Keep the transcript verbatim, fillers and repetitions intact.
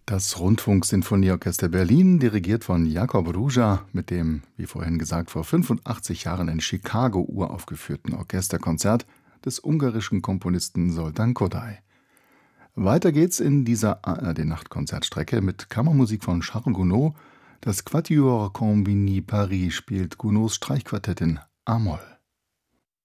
Das Rundfunk-Sinfonieorchester Berlin, dirigiert von Jakob Ruja, mit dem, wie vorhin gesagt, vor fünfundachtzig Jahren in Chicago uraufgeführten Orchesterkonzert des ungarischen Komponisten Zoltán Kodály. Weiter geht's in dieser A R D-Nachtkonzertstrecke mit Kammermusik von Charles Gounod. Das Quatuor Compagnie Paris spielt Gounods Streichquartett in A-Moll.